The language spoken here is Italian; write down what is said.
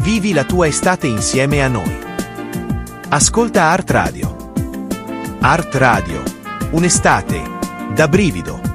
Vivi la tua estate insieme a noi. Ascolta Art Radio. Art Radio. Un'estate da brivido.